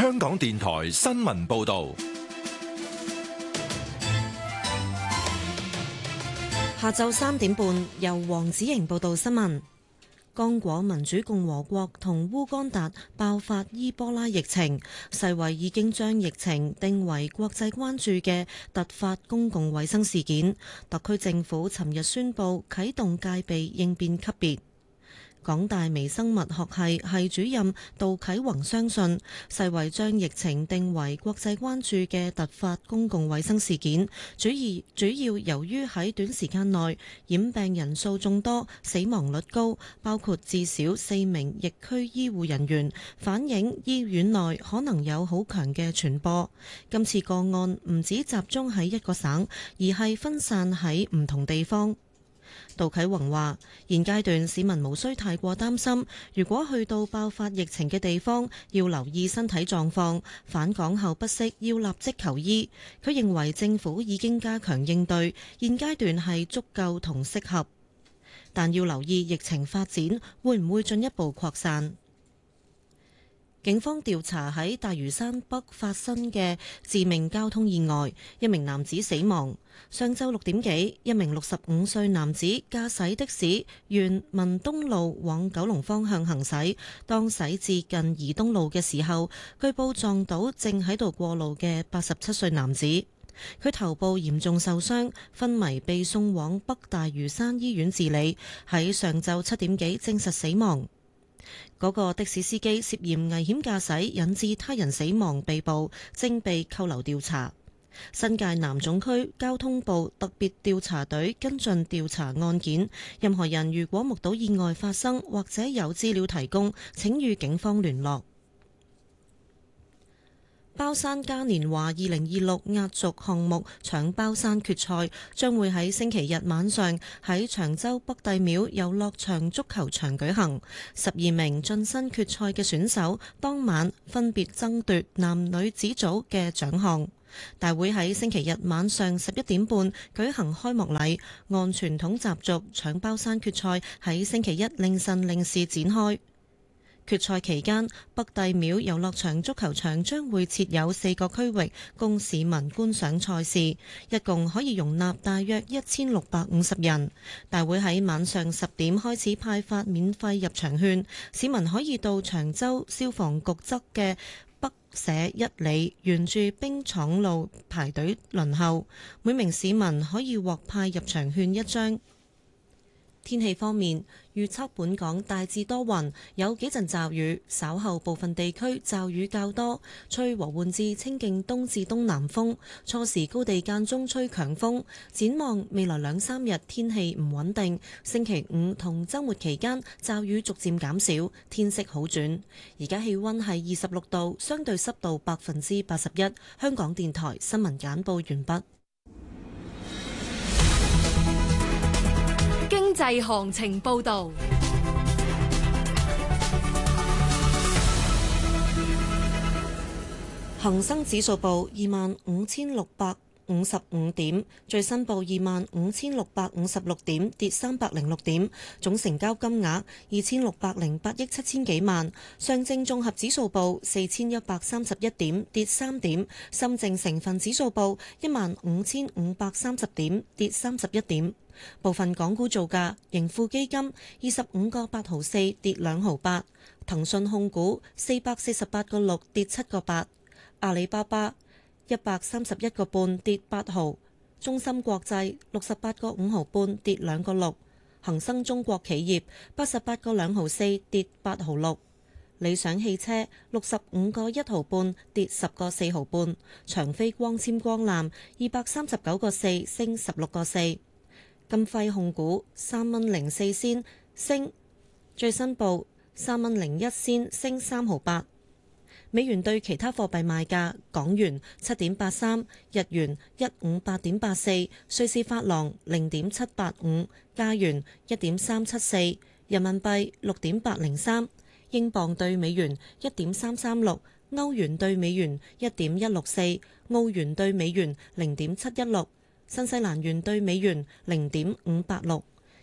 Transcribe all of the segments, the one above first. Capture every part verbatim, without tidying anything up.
香港電台新聞報道。 下晝三點半，由黃子瑩報道新聞。剛果民主共和國同烏干達爆發伊波拉疫情，世衛已經將疫情定為國際關注嘅突發公共衛生事件。特區政府尋日宣布啟動戒備應變級別。港大微生物學系系主任杜啟宏相信，世衛將疫情定為國際關注嘅突發公共衛生事件，主要主要由於喺短時間內染病人數眾多、死亡率高，包括至少四名疫區醫護人員，反映醫院內可能有好強嘅傳播。今次個案唔止集中喺一個省，而係分散喺唔同地方。杜啟宏話：現階段市民無需太過擔心，如果去到爆發疫情嘅地方，要留意身體狀況，返港後不適要立即求醫。佢認為政府已經加強應對，現階段係足夠同適合，但要留意疫情發展會唔會進一步擴散。警方調查喺大嶼山北發生嘅致命交通意外，一名男子死亡。上晝六點幾，一名六十五歲男子駕駛的士沿文東路往九龍方向行駛，當駛至近怡東路嘅時候，據報撞到正喺度過路嘅八十七歲男子，佢頭部嚴重受傷，昏迷被送往北大嶼山醫院治理，喺上晝七點幾證實死亡。嗰個的士司機涉嫌危險駕駛引致他人死亡被捕，正被扣留調查。新界南總區交通部特別調查隊跟進調查案件，任何人如果目睹意外發生或者有資料提供，請與警方聯絡。包山嘉年華二零二六壓軸項目搶包山決賽將會喺星期日晚上喺長洲北帝廟遊樂場足球場舉行。十二名晉身決賽嘅選手當晚分別爭奪男女子組嘅獎項。大會喺星期日晚上十一點半舉行開幕禮，按傳統習俗搶包山決賽喺星期一凌晨零時展開。決賽期間，北帝廟遊樂場足球場將會設有四個區域供市民觀賞賽事，一共可以容納大約一千六百五十人。大會喺晚上十點開始派發免費入場券，市民可以到長洲消防局側嘅北社一里沿住冰廠路排隊輪候，每名市民可以獲派入場券一張。天氣方面，預測本港大致多雲，有幾陣驟雨，稍後部分地區驟雨較多，吹和緩至清勁東至東南風，初時高地間中吹強風。展望未來兩三日天氣唔穩定，星期五同週末期間驟雨逐漸減少，天色好轉。而家氣溫係二十六度，相對濕度百分之八十一。香港電台新聞簡報完畢。 經濟行情報道， 恒生指數報二萬五千六百五十五點，最新報二萬五千六百五十六點，跌三百零六點，總成交金額二千六百零八億七千幾萬。上證綜合指數報四千一百三十一點，跌三點。深證成分指數報一萬五千五百三十點，跌三十一點。部分港股造價：盈富基金二十五個八毫四，跌兩毫八；騰訊控股四百四十八個六，跌七個八；阿里巴巴一百三十一個半，跌八毫；中芯國際六十八個五毫半，跌兩個六；恒生中國企業八十八個兩毫四，跌八毫六；理想汽車六十五個一毫半，跌十個四毫半；長飛光纖光纜二百三十九個四，升十六個四。金輝控股三蚊零四仙升，最新報三蚊零一仙升三毫八。美元對其他貨幣賣價：港元七點八三，日元一五八點八四，瑞士法郎零點七八五，加元一點三七四，人民幣六點八零三，英鎊對美元一點三三六，歐元對美元一點一六四，澳元對美元零點七一六。新西蘭元對美元零點五八六，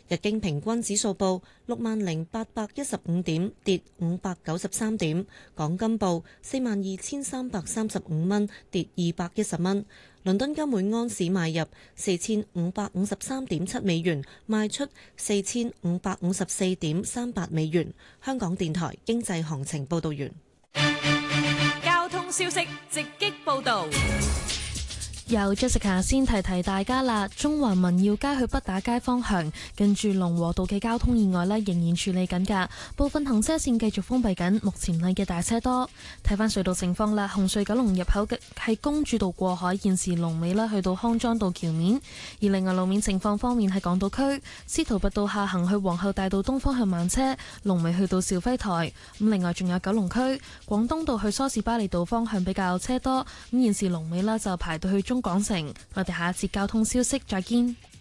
日經平均指數報六萬零八百一十五點，跌五百九十三點。港金報四萬二千三百三十五蚊，跌二百一十蚊。倫敦金每安士買入四千五百五十三點七美元，賣出四千五百五十四點三八美元。香港電台經濟行情報道完。 交通消息直擊報道。 由 Jessica 先提提大家啦，中環民耀街去北打街方向，近住龍和道嘅交通意外呢，仍然處理緊㗎，部分行車線繼續封閉緊，目前呢嘅大車多。睇翻隧道情況啦，紅隧九龍入口嘅係公主道過海，現時龍尾啦去到康莊道橋面。而另外路面情況方面，喺港島區司徒拔道下行去皇后大道東方向慢車，龍尾去到肇輝台。咁另外仲有九龍區廣東道去梳士巴利道方向比較車多，咁現時龍尾啦就排到去中港城。我哋下一節交通消息再見。